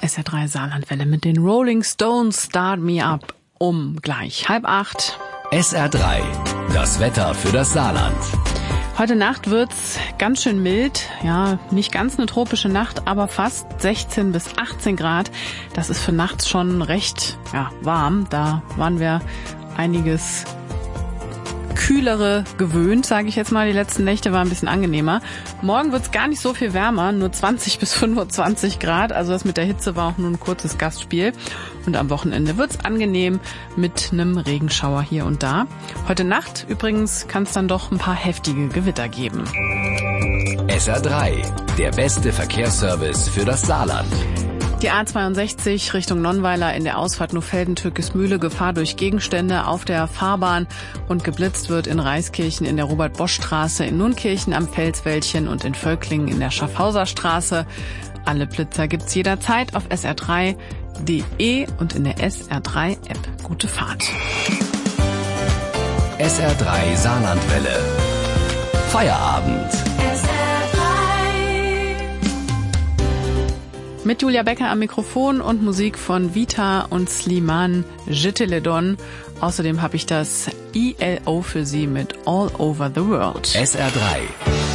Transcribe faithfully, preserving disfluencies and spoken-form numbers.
S R drei Saarlandwelle mit den Rolling Stones, Start Me Up, um gleich halb acht. S R drei, das Wetter für das Saarland. Heute Nacht wird's ganz schön mild. Ja, nicht ganz eine tropische Nacht, aber fast sechzehn bis achtzehn Grad. Das ist für nachts schon recht ja, warm. Da waren wir einiges kühlere gewöhnt, sage ich jetzt mal. Die letzten Nächte waren ein bisschen angenehmer. Morgen wird's gar nicht so viel wärmer, nur zwanzig bis fünfundzwanzig Grad. Also das mit der Hitze war auch nur ein kurzes Gastspiel. Und am Wochenende wird's angenehm mit einem Regenschauer hier und da. Heute Nacht übrigens kann es dann doch ein paar heftige Gewitter geben. S R drei, der beste Verkehrsservice für das Saarland. Die A zweiundsechzig Richtung Nonnweiler in der Ausfahrt Nohfelden-Türkismühle, Gefahr durch Gegenstände auf der Fahrbahn und geblitzt wird in Reiskirchen in der Robert-Bosch-Straße, in Nunkirchen am Felswäldchen und in Völklingen in der Schaffhauser Straße. Alle Blitzer gibt's jederzeit auf S R drei punkt de und in der S R drei App. Gute Fahrt. S R drei Saarlandwelle. Feierabend. Mit Julia Becker am Mikrofon und Musik von Vita und Sliman Jiteledon. Außerdem habe ich das I L O für Sie mit All Over the World. S R drei.